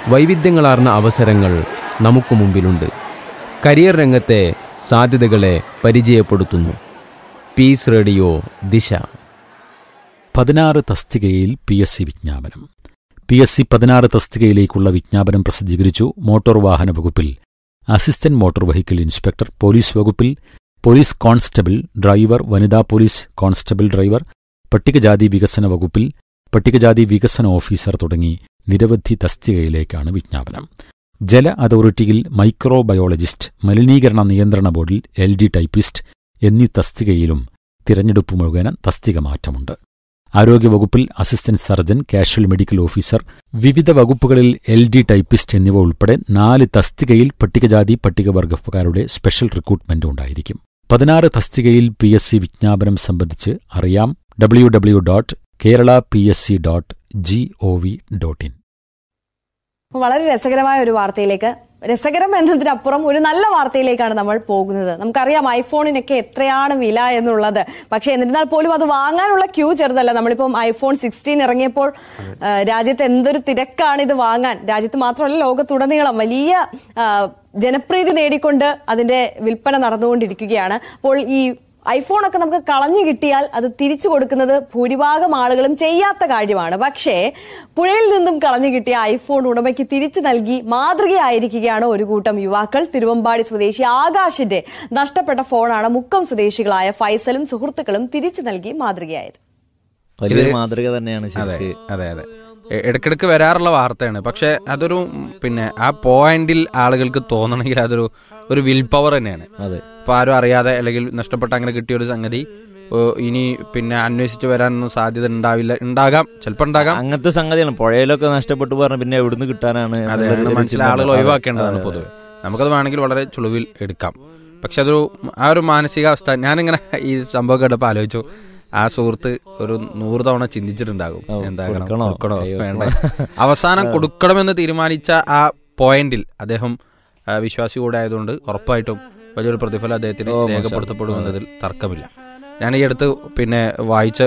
വൈവിധ്യങ്ങളാർന്ന അവസരങ്ങൾ നമുക്ക് മുമ്പിലുണ്ട്. കരിയർ രംഗത്തെ സാധ്യതകളെ പരിചയപ്പെടുത്തുന്നു. പീസ് റേഡിയോ ദിശ. 16 തസ്തികയിൽ PSC വിജ്ഞാപനം. PSC 16 തസ്തികയിലേക്കുള്ള വിജ്ഞാപനം പ്രസിദ്ധീകരിച്ചു. മോട്ടോർ വാഹന വകുപ്പിൽ assistant motor vehicle inspector, police വകുപ്പിൽ പോലീസ് കോൺസ്റ്റബിൾ ഡ്രൈവർ, വനിതാ പോലീസ് കോൺസ്റ്റബിൾ ഡ്രൈവർ, പട്ടികജാതി വികസന വകുപ്പിൽ പട്ടികജാതി വികസന ഓഫീസർ തുടങ്ങി നിരവധി തസ്തികയിലേക്കാണ് വിജ്ഞാപനം. ജല അതോറിറ്റിയിൽ മൈക്രോബയോളജിസ്റ്റ്, മലിനീകരണ നിയന്ത്രണ ബോർഡിൽ LD ടൈപ്പിസ്റ്റ് എന്നീ തസ്തികയിലും തിരഞ്ഞെടുപ്പ് മുഖേന തസ്തിക മാറ്റമുണ്ട്. ആരോഗ്യവകുപ്പിൽ assistant surgeon, casual medical officer, വിവിധ വകുപ്പുകളിൽ LD ടൈപ്പിസ്റ്റ് എന്നിവ ഉൾപ്പെടെ 4 തസ്തികയിൽ പട്ടികജാതി പട്ടികവർഗക്കാരുടെ സ്പെഷ്യൽ റിക്രൂട്ട്മെന്റ് ഉണ്ടായിരിക്കും. 16 തസ്തികയിൽ PSC വിജ്ഞാപനം സംബന്ധിച്ച് അറിയാം. www.keralapsc.gov.in. വളരെ രസകരമായ ഒരു വാർത്തയിലേക്ക്, രസകരം എന്നതിനപ്പുറം ഒരു നല്ല വാർത്തയിലേക്കാണ് നമ്മൾ പോകുന്നത്. നമുക്കറിയാം ഐഫോണിനൊക്കെ എത്രയാണ് വില എന്നുള്ളത്. പക്ഷെ എന്നിരുന്നാൽ പോലും അത് വാങ്ങാനുള്ള ക്യൂ ചെറുതല്ല. നമ്മളിപ്പം iPhone 16 ഇറങ്ങിയപ്പോൾ രാജ്യത്ത് എന്തൊരു തിരക്കാണ് ഇത് വാങ്ങാൻ. രാജ്യത്ത് മാത്രമല്ല, ലോകത്തുടനീളം വലിയ ജനപ്രീതി നേടിക്കൊണ്ട് അതിന്റെ വിൽപ്പന നടന്നുകൊണ്ടിരിക്കുകയാണ്. അപ്പോൾ ഈ ഐഫോണൊക്കെ നമുക്ക് കളഞ്ഞു കിട്ടിയാൽ അത് തിരിച്ചു കൊടുക്കുന്നത് ഭൂരിഭാഗം ആളുകളും ചെയ്യാത്ത കാര്യമാണ്. പക്ഷേ പുഴയിൽ നിന്നും കളഞ്ഞു കിട്ടിയ ഐഫോൺ ഉടമയ്ക്ക് തിരിച്ചു നൽകി മാതൃകയായിരിക്കുകയാണ് ഒരു കൂട്ടം യുവാക്കൾ. തിരുവമ്പാടി സ്വദേശി ആകാശിന്റെ നഷ്ടപ്പെട്ട ഫോണാണ് മുക്കം സ്വദേശികളായ ഫൈസലും സുഹൃത്തുക്കളും തിരിച്ചു നൽകി മാതൃകയായത്. വലിയൊരു മാതൃക തന്നെയാണ്. അതെ അതെ, ഇടയ്ക്കിടയ്ക്ക് വരാറുള്ള വാർത്തയാണ്. പക്ഷെ അതൊരു ആ പോയിന്റിൽ ആളുകൾക്ക് തോന്നണമെങ്കിൽ അതൊരു വിൽ പവർ തന്നെയാണ്. അതെ, ഇപ്പൊ ആരും അറിയാതെ അല്ലെങ്കിൽ നഷ്ടപ്പെട്ട അങ്ങനെ കിട്ടിയ ഒരു സംഗതി ഇനി അന്വേഷിച്ച് വരാനൊന്നും സാധ്യത ഉണ്ടാകാം, ചിലപ്പോൾ ഉണ്ടാകാം. അങ്ങനത്തെ സംഗതിയാണ്. പുഴയിലൊക്കെ നഷ്ടപ്പെട്ടു പറഞ്ഞ പിന്നെ എവിടുന്ന് കിട്ടാനാണ്, മനസ്സിലായ ആളുകൾ ഒഴിവാക്കേണ്ടതാണ് പൊതുവെ. നമുക്കത് വേണമെങ്കിൽ വളരെ ചുളിവിൽ എടുക്കാം. പക്ഷെ ആ ഒരു മാനസികാവസ്ഥ, ഞാനിങ്ങനെ ഈ സംഭവം കേട്ടപ്പോൾ ആലോചിച്ചു, ആ സുഹൃത്ത് ഒരു 100 തവണ ചിന്തിച്ചിട്ടുണ്ടാകും, കൊടുക്കണോ വേണ്ട. അവസാനം കൊടുക്കണമെന്ന് തീരുമാനിച്ച ആ പോയിന്റിൽ അദ്ദേഹം വിശ്വാസി കൂടെ ആയതുകൊണ്ട് ഉറപ്പായിട്ടും വലിയൊരു പ്രതിഫലം അദ്ദേഹത്തിന് രേഖപ്പെടുത്തപ്പെടുമെന്നതിൽ തർക്കമില്ല. ഞാൻ ഈ അടുത്ത് വായിച്ച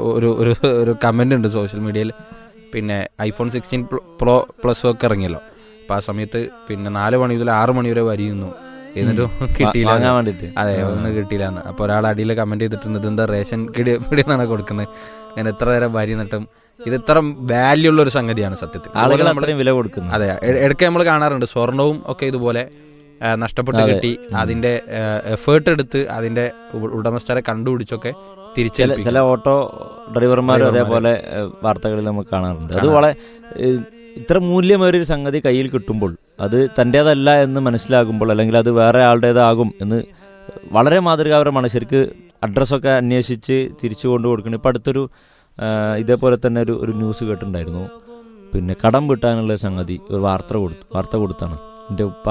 ഒരു കമന്റ് ഉണ്ട് സോഷ്യൽ മീഡിയയിൽ. iPhone 16 Pro Plus ഒക്കെ ഇറങ്ങിയല്ലോ. അപ്പൊ ആ സമയത്ത് 4 മണി മുതൽ 6 മണി വരെ വരിയുന്നു, എന്നിട്ടും കിട്ടിയില്ല. അതെ, ഒന്നും കിട്ടിയില്ലാന്ന്. അപ്പൊ ഒരാൾ അടിയിൽ കമന്റ് ചെയ്തിട്ടുണ്ട്, ഇതെന്താ റേഷൻ പിടിയെന്നാണ് കൊടുക്കുന്നത്, അങ്ങനെ എത്ര നേരം വരി നട്ടും. ഇത് ഇത്ര വാല്യൂ ഉള്ള ഒരു സംഗതിയാണ് സത്യത്തിൽ. ആളുകൾ അത്രയും വില കൊടുക്കുന്നു. അതെ, ഇടയ്ക്ക് നമ്മൾ കാണാറുണ്ട് സ്വർണവും ഒക്കെ ഇതുപോലെ നഷ്ടപ്പെട്ട് കിട്ടി, അതിന്റെ എഫേർട്ട് എടുത്ത് അതിന്റെ ഉടമസ്ഥരെ കണ്ടുപിടിച്ചൊക്കെ തിരിച്ചു. ചില ഓട്ടോ ഡ്രൈവർമാരും അതേപോലെ വാർത്തകളിൽ നമുക്ക് കാണാറുണ്ട്. അത് വളരെ ഇത്ര മൂല്യമേറിയൊരു സംഗതി കയ്യിൽ കിട്ടുമ്പോൾ അത് തൻ്റേതല്ല എന്ന് മനസ്സിലാകുമ്പോൾ, അല്ലെങ്കിൽ അത് വേറെ ആളുടേതാകും എന്ന് വളരെ മാതൃകാപരമാണ്. ശരിക്ക് അഡ്രസ്സൊക്കെ അന്വേഷിച്ച് തിരിച്ചു കൊണ്ടു കൊടുക്കണം. ഇപ്പം അടുത്തൊരു ഇതേപോലെ തന്നെ ഒരു ന്യൂസ് കേട്ടിട്ടുണ്ടായിരുന്നു. കടം വീട്ടാനുള്ള സംഗതി ഒരു വാർത്ത കൊടുത്താണ്. എന്റെ ഉപ്പ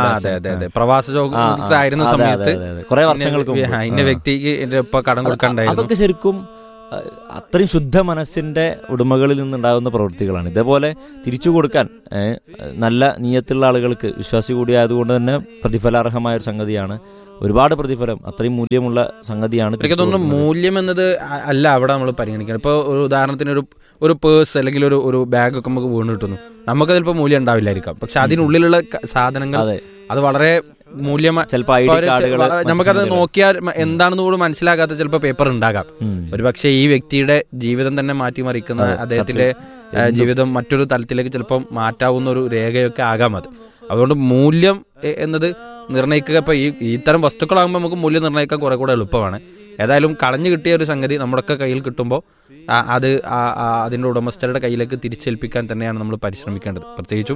പ്രവാസ സമയത്ത് കുറെ വർഷങ്ങൾക്ക് വ്യക്തിക്ക് എന്റെ ഉപ്പ കടം കൊടുക്കാണ്ടായിരുന്നു. അതൊക്കെ ശരിക്കും അത്രയും ശുദ്ധ മനസ്സിന്റെ ഉടമകളിൽ നിന്നുണ്ടാകുന്ന പ്രവൃത്തികളാണ്. ഇതേപോലെ തിരിച്ചു കൊടുക്കാൻ നല്ല നീയത്തുള്ള ആളുകൾക്ക്, വിശ്വാസി കൂടിയായതുകൊണ്ട് തന്നെ പ്രതിഫലാർഹമായ ഒരു സംഗതിയാണ്. ഒരുപാട് പ്രതിഫലം, അത്രയും മൂല്യമുള്ള സംഗതിയാണ്. എനിക്ക് തോന്നുന്നു മൂല്യം എന്നത് അല്ല അവിടെ നമ്മൾ പരിഗണിക്കണം. ഇപ്പോൾ ഒരു ഉദാഹരണത്തിന് ഒരു പേഴ്സ് അല്ലെങ്കിൽ ഒരു ബാഗ് ഒക്കെ നമുക്ക് വീണ് കിട്ടുന്നു, നമുക്ക് ചിലപ്പോൾ മൂല്യം ഉണ്ടാവില്ലായിരിക്കാം. പക്ഷെ അതിനുള്ളിലുള്ള സാധനങ്ങൾ അത് വളരെ മൂല്യമായി, നമുക്കത് നോക്കിയാൽ എന്താണെന്ന് കൂടി മനസ്സിലാകാത്ത ചിലപ്പോൾ പേപ്പർ ഉണ്ടാകാം. ഒരു പക്ഷേ ഈ വ്യക്തിയുടെ ജീവിതം തന്നെ മാറ്റിമറിക്കുന്ന, അദ്ദേഹത്തിന്റെ ജീവിതം മറ്റൊരു തലത്തിലേക്ക് ചിലപ്പോൾ മാറ്റാവുന്ന ഒരു രേഖയൊക്കെ ആകാം അത്. അതുകൊണ്ട് മൂല്യം എന്നത് നിർണ്ണയിക്കുക, ഇപ്പൊ ഇത്തരം വസ്തുക്കളാകുമ്പോൾ നമുക്ക് മൂല്യം നിർണ്ണയിക്കാൻ കുറെ കൂടെ എളുപ്പമാണ്. ഏതായാലും കളഞ്ഞു കിട്ടിയ ഒരു സംഗതി നമ്മുടെയൊക്കെ കയ്യിൽ കിട്ടുമ്പോൾ അത് അതിന്റെ ഉടമസ്ഥരുടെ കയ്യിലേക്ക് തിരിച്ചേൽപ്പിക്കാൻ തന്നെയാണ് നമ്മൾ പരിശ്രമിക്കേണ്ടത്. പ്രത്യേകിച്ചും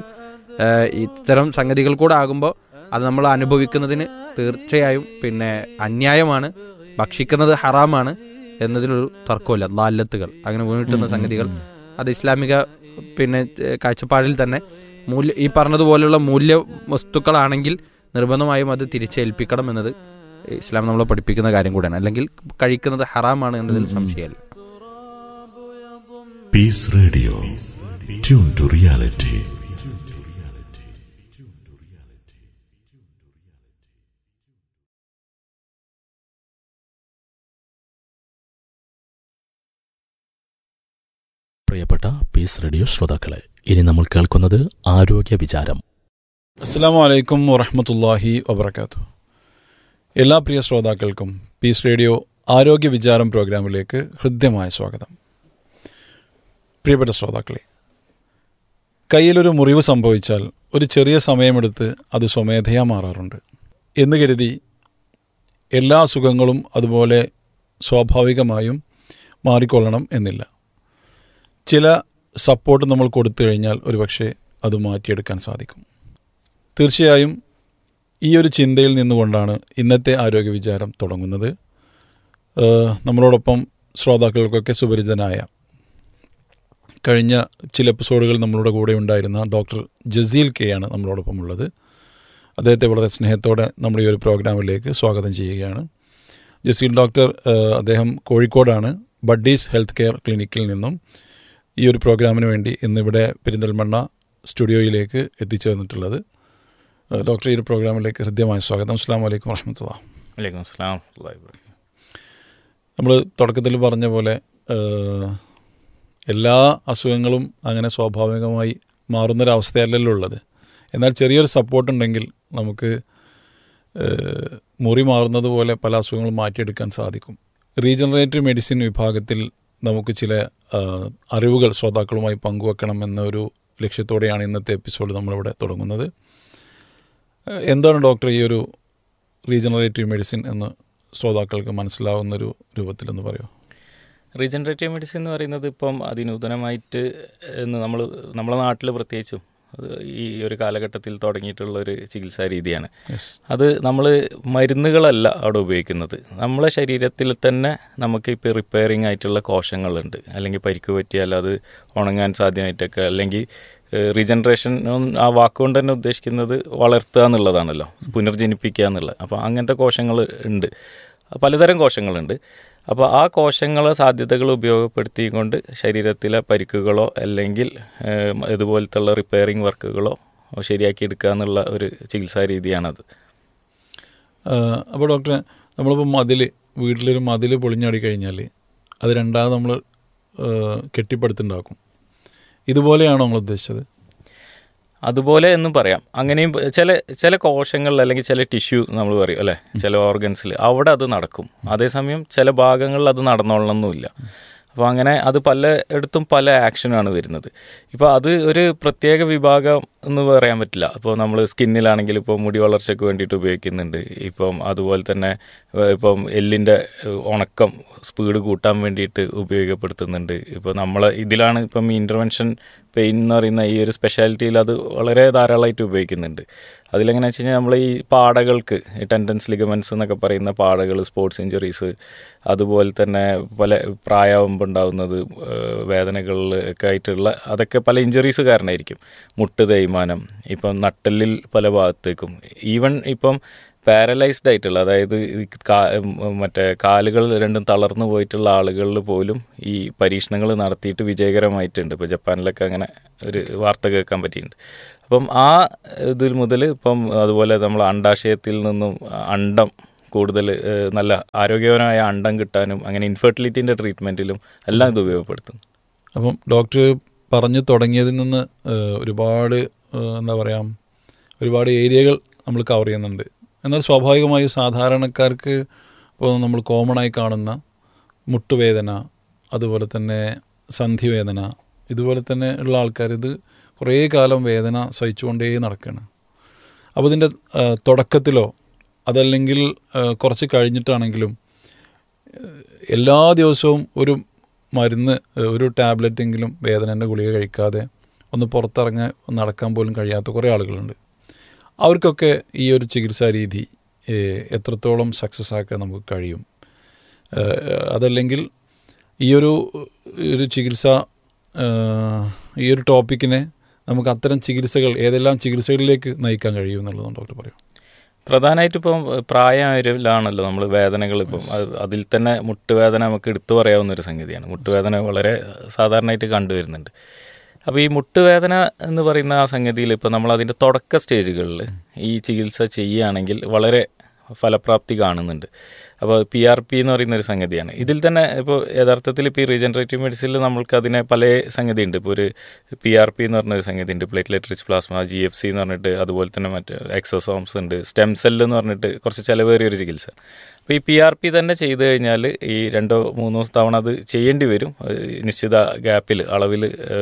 ഇത്തരം സംഗതികൾ കൂടെ ആകുമ്പോൾ അത് നമ്മൾ അനുഭവിക്കുന്നതിന് തീർച്ചയായും അന്യായമാണ്, ഭക്ഷിക്കുന്നത് ഹറാമാണ് എന്നതിലൊരു തർക്കമില്ല. ലാലത്തുകൾ, അങ്ങനെ വീണിട്ടുന്ന സംഗതികൾ, അത് ഇസ്ലാമിക കാഴ്ചപ്പാടിൽ തന്നെ ഈ പറഞ്ഞതുപോലെയുള്ള മൂല്യ വസ്തുക്കളാണെങ്കിൽ നിർബന്ധമായും അത് തിരിച്ചേൽപ്പിക്കണം എന്നത് ഇസ്ലാം നമ്മളെ പഠിപ്പിക്കുന്ന കാര്യം കൂടെയാണ്. അല്ലെങ്കിൽ കഴിക്കുന്നത് ഹറാമാണ് എന്നതിൽ സംശയമല്ല. Piece radio, tune to reality. പ്രിയപ്പെട്ട പീസ് റേഡിയോ ശ്രോതാക്കളെ, ഇനി നമ്മൾ കേൾക്കുന്നത് ആരോഗ്യ വിചാരം. അസ്സലാമു അലൈക്കും വറഹ്മത്തുള്ളാഹി വബറകാതുഹു. എല്ലാ പ്രിയ ശ്രോതാക്കൾക്കും പീസ് റേഡിയോ ആരോഗ്യ വിചാരം പ്രോഗ്രാമിലേക്ക് ഹൃദ്യമായ സ്വാഗതം. പ്രിയപ്പെട്ട ശ്രോതാക്കളെ, കയ്യിലൊരു മുറിവ് സംഭവിച്ചാൽ ഒരു ചെറിയ സമയമെടുത്ത് അത് സ്വമേധയാ മാറാറുണ്ട് എന്ന് കരുതി എല്ലാ അസുഖങ്ങളും അതുപോലെ സ്വാഭാവികമായും മാറിക്കൊള്ളണം എന്നില്ല. ചില സപ്പോർട്ട് നമ്മൾ കൊടുത്തു കഴിഞ്ഞാൽ ഒരുപക്ഷെ അത് മാറ്റിയെടുക്കാൻ സാധിക്കും. തീർച്ചയായും ഈ ഒരു ചിന്തയിൽ നിന്നുകൊണ്ടാണ് ഇന്നത്തെ ആരോഗ്യ വിചാരം തുടങ്ങുന്നത്. നമ്മളോടൊപ്പം ശ്രോതാക്കൾക്കൊക്കെ സുപരിചിതനായ കഴിഞ്ഞ ചില എപ്പിസോഡുകൾ നമ്മളുടെ കൂടെ ഉണ്ടായിരുന്ന ഡോക്ടർ ജസീൽ കെ ആണ് നമ്മളോടൊപ്പം ഉള്ളത്. അദ്ദേഹത്തെ വളരെ സ്നേഹത്തോടെ നമ്മുടെ ഈ ഒരു പ്രോഗ്രാമിലേക്ക് സ്വാഗതം ചെയ്യുകയാണ്. ജസീൽ ഡോക്ടർ, അദ്ദേഹം കോഴിക്കോടാണ് ബഡ്ഡീസ് ഹെൽത്ത് കെയർ ക്ലിനിക്കിൽ നിന്നും ഈ ഒരു പ്രോഗ്രാമിന് വേണ്ടി ഇന്നിവിടെ പെരിന്തൽമണ്ണ സ്റ്റുഡിയോയിലേക്ക് എത്തിച്ചേർന്നിട്ടുള്ളത്. ഡോക്ടർ, ഈ ഒരു പ്രോഗ്രാമിലേക്ക് ഹൃദ്യമായ സ്വാഗതം. അസ്സലാമു അലൈക്കും വറഹ്മത്തുള്ളാഹി. വലൈക്കും അസ്സലാം. നമ്മൾ തുടക്കത്തിൽ പറഞ്ഞ പോലെ എല്ലാ അസുഖങ്ങളും അങ്ങനെ സ്വാഭാവികമായി മാറുന്നൊരവസ്ഥയല്ലല്ലോ ഉള്ളത്. എന്നാൽ ചെറിയൊരു സപ്പോർട്ടുണ്ടെങ്കിൽ നമുക്ക് മുറി മാറുന്നത് പോലെ പല അസുഖങ്ങളും മാറ്റിയെടുക്കാൻ സാധിക്കും. റീജനറേറ്റീവ് മെഡിസിൻ വിഭാഗത്തിൽ നമുക്ക് ചില അറിവുകൾ ശ്രോതാക്കളുമായി പങ്കുവെക്കണം എന്നൊരു ലക്ഷ്യത്തോടെയാണ് ഇന്നത്തെ എപ്പിസോഡ് നമ്മളിവിടെ തുടങ്ങുന്നത്. എന്താണ് ഡോക്ടർ ഈ ഒരു റീജനറേറ്റീവ് മെഡിസിൻ എന്ന് ശ്രോതാക്കൾക്ക് മനസ്സിലാവുന്നൊരു രൂപത്തിലെന്ന് പറയുമോ? റീജനറേറ്റീവ് മെഡിസിൻ എന്ന് പറയുന്നത് ഇപ്പം അതിനൂതനമായിട്ട് നമ്മളെ നാട്ടിൽ പ്രത്യേകിച്ചും ഈ ഒരു കാലഘട്ടത്തിൽ തുടങ്ങിയിട്ടുള്ളൊരു ചികിത്സാ രീതിയാണ്. അത് നമ്മൾ മരുന്നുകളല്ല അവിടെ ഉപയോഗിക്കുന്നത്. നമ്മളെ ശരീരത്തിൽ തന്നെ നമുക്ക് ഇപ്പോൾ റിപ്പയറിംഗ് ആയിട്ടുള്ള കോശങ്ങളുണ്ട്. അല്ലെങ്കിൽ പരിക്ക് പറ്റിയാൽ അത് ഉണങ്ങാൻ സാധ്യമായിട്ടൊക്കെ, അല്ലെങ്കിൽ റീജനറേഷൻ ആ വാക്കുകൊണ്ട് തന്നെ ഉദ്ദേശിക്കുന്നത് വളർത്തുക എന്നുള്ളതാണല്ലോ, പുനർജനിപ്പിക്കുക എന്നുള്ളത്. അപ്പോൾ അങ്ങനത്തെ കോശങ്ങൾ ഉണ്ട്, പലതരം കോശങ്ങളുണ്ട്. അപ്പോൾ ആ കോശങ്ങളെ സാധ്യതകൾ ഉപയോഗപ്പെടുത്തിക്കൊണ്ട് ശരീരത്തിലെ പരിക്കുകളോ അല്ലെങ്കിൽ ഇതുപോലത്തുള്ള റിപ്പയറിംഗ് വർക്കുകളോ ശരിയാക്കി എടുക്കുക എന്നുള്ള ഒരു ചികിത്സാ രീതിയാണത്. അപ്പോൾ ഡോക്ടറെ, നമ്മളിപ്പോൾ വീട്ടിലൊരു മതിൽ പൊളിഞ്ഞാടി കഴിഞ്ഞാൽ അത് രണ്ടാമത് നമ്മൾ കെട്ടിപ്പടുത്തുണ്ടാക്കും. ഇതുപോലെയാണോ നമ്മൾ ഉദ്ദേശിച്ചത്? അതുപോലെ എന്നും പറയാം. അങ്ങനെയും ചില കോശങ്ങളിൽ അല്ലെങ്കിൽ ചില ടിഷ്യൂ നമ്മൾ പറയും അല്ലേ, ചില ഓർഗൻസിൽ അവിടെ അത് നടക്കും. അതേസമയം ചില ഭാഗങ്ങളിൽ അത് നടന്നോളണമെന്നില്ല. അപ്പോൾ അങ്ങനെ അത് പലയിടത്തും പല ആക്ഷനാണ് വരുന്നത്. ഇപ്പോൾ അത് ഒരു പ്രത്യേക വിഭാഗം എന്ന് പറയാൻ പറ്റില്ല. ഇപ്പോൾ നമ്മൾ സ്കിന്നിലാണെങ്കിൽ ഇപ്പോൾ മുടി വളർച്ചയ്ക്ക് വേണ്ടിയിട്ട് ഉപയോഗിക്കുന്നുണ്ട്. ഇപ്പം അതുപോലെ തന്നെ ഇപ്പം എല്ലിൻ്റെ ഉണക്കം സ്പീഡ് കൂട്ടാൻ വേണ്ടിയിട്ട് ഉപയോഗപ്പെടുത്തുന്നുണ്ട്. ഇപ്പോൾ ഇതിലാണ് ഇപ്പം ഇൻ്റർവെൻഷൻ പെയിൻ എന്ന് പറയുന്ന ഈ ഒരു സ്പെഷ്യാലിറ്റിയിൽ അത് വളരെ ധാരാളമായിട്ട് ഉപയോഗിക്കുന്നുണ്ട്. അതിലെങ്ങനെയാണെന്ന് വെച്ച് കഴിഞ്ഞാൽ നമ്മൾ ഈ പാടകൾക്ക്, ടെൻഡൻസ്, ലിഗമെൻറ്റ്സ് എന്നൊക്കെ പറയുന്ന പാടകൾ, സ്പോർട്സ് ഇഞ്ചുറീസ്, അതുപോലെ തന്നെ പല പ്രായമാകുമ്പോൾ ഉണ്ടാകുന്നത് വേദനകളിലൊക്കെ ആയിട്ടുള്ള അതൊക്കെ പല ഇഞ്ചുറീസ് കാരണമായിരിക്കും. മുട്ട് തേയ്മാനം, ഇപ്പം നട്ടെല്ലിൽ പല ഭാഗത്തേക്കും, ഈവൻ ഇപ്പം പാരലൈസ്ഡ് ആയിട്ടുള്ള, അതായത് മറ്റേ കാലുകൾ രണ്ടും തളർന്നു പോയിട്ടുള്ള ആളുകളിൽ പോലും ഈ പരീക്ഷണങ്ങൾ നടത്തിയിട്ട് വിജയകരമായിട്ടുണ്ട്. ഇപ്പോൾ ജപ്പാനിലൊക്കെ അങ്ങനെ ഒരു വാർത്ത കേൾക്കാൻ പറ്റിയിട്ടുണ്ട്. അപ്പം ആ ഇതിൽ മുതൽ ഇപ്പം അതുപോലെ നമ്മൾ അണ്ടാശയത്തിൽ നിന്നും അണ്ടം കൂടുതൽ നല്ല ആരോഗ്യപരമായ അണ്ടം കിട്ടാനും അങ്ങനെ ഇൻഫെർട്ടിലിറ്റിൻ്റെ ട്രീറ്റ്മെൻറ്റിലും എല്ലാം ഇത് ഉപയോഗപ്പെടുത്തുന്നു. അപ്പം ഡോക്ടർ പറഞ്ഞു തുടങ്ങിയതിൽ നിന്ന് ഒരുപാട് ഒരുപാട് ഏരിയകൾ നമ്മൾ കവർ ചെയ്യുന്നുണ്ട്. എന്നാൽ സ്വാഭാവികമായും സാധാരണക്കാർക്ക് ഇപ്പോൾ നമ്മൾ കോമണായി കാണുന്ന മുട്ടുവേദന, അതുപോലെ തന്നെ സന്ധിവേദന, ഇതുപോലെ തന്നെ ഉള്ള ആൾക്കാർ ഇത് കുറേ കാലം വേദന സഹിച്ചുകൊണ്ടേ നടക്കുകയാണ്. അപ്പോൾ ഇതിൻ്റെ തുടക്കത്തിലോ അതല്ലെങ്കിൽ കുറച്ച് കഴിഞ്ഞിട്ടാണെങ്കിലും എല്ലാ ദിവസവും ഒരു മരുന്ന്, ഒരു ടാബ്ലറ്റെങ്കിലും വേദനേൻ്റെ ഗുളിക കഴിക്കാതെ ഒന്ന് പുറത്തിറങ്ങാൻ നടക്കാൻ പോലും കഴിയാത്ത കുറേ ആളുകളുണ്ട്. അവർക്കൊക്കെ ഈ ഒരു ചികിത്സാ രീതി എത്രത്തോളം സക്സസ് ആക്കാൻ നമുക്ക് കഴിയും? അതല്ലെങ്കിൽ ഈ ഒരു ചികിത്സ, ഈ ഒരു ടോപ്പിക്കിനെ നമുക്ക് അത്തരം ചികിത്സകൾ, ഏതെല്ലാം ചികിത്സകളിലേക്ക് നയിക്കാൻ കഴിയും എന്നുള്ളതാണ് ഡോക്ടർ പറയും. പ്രധാനമായിട്ടും ഇപ്പം പ്രായമായവരിലാണല്ലോ നമ്മൾ വേദനകൾ, ഇപ്പം അതിൽ തന്നെ മുട്ടുവേദന നമുക്ക് എടുത്തു പറയാവുന്നൊരു സംഗതിയാണ്. മുട്ടുവേദന വളരെ സാധാരണയായിട്ട് കണ്ടുവരുന്നുണ്ട്. അപ്പോൾ ഈ മുട്ടുവേദന എന്ന് പറയുന്ന ആ സംഗതിയിൽ ഇപ്പോൾ നമ്മൾ അതിൻ്റെ തുടക്ക സ്റ്റേജുകളിൽ ഈ ചികിത്സ ചെയ്യുകയാണെങ്കിൽ വളരെ ഫലപ്രാപ്തി കാണുന്നുണ്ട്. അപ്പോൾ PRP എന്ന് പറയുന്ന ഒരു സംഗതിയാണ്. ഇതിൽ തന്നെ ഇപ്പോൾ യഥാർത്ഥത്തിൽ ഇപ്പോൾ ഈ റീജനറേറ്റീവ് മെഡിസിനിൽ നമ്മൾക്ക് അതിനെ പല സംഗതിയുണ്ട്. ഇപ്പോൾ ഒരു PRP എന്ന് പറഞ്ഞൊരു സംഗതിയുണ്ട്, പ്ലേറ്റ്ലെറ്റ് റിച്ച് പ്ലാസ്മ, GFC എന്ന് പറഞ്ഞിട്ട്, അതുപോലെ തന്നെ മറ്റ് എക്സോസോംസ് ഉണ്ട്, സ്റ്റെം സെല്ല് എന്ന് പറഞ്ഞിട്ട് കുറച്ച് ചിലവേറിയൊരു ചികിത്സ. അപ്പോൾ ഈ PRP തന്നെ ചെയ്തു കഴിഞ്ഞാൽ ഈ 2-3 തവണ അത് ചെയ്യേണ്ടി വരും, നിശ്ചിത ഗ്യാപ്പിൽ, അളവിൽ,